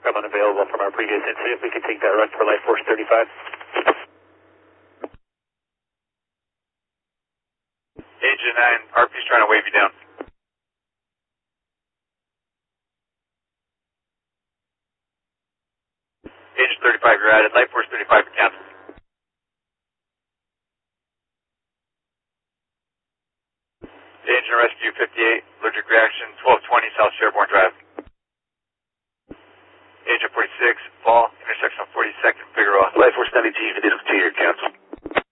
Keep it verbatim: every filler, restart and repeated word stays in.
come unavailable from our previous incident. We can take that run for Life Force thirty-five. Agent nine, R P's trying to wave you down. Agent thirty-five, you're added. Life Force thirty-five, you're canceled. Agent Rescue fifty-eight, allergic reaction, twelve twenty South Sherborne Drive. Agent forty-six, fall, intersection of forty-second, Figueroa. Life Force ninety-two, you can cancel.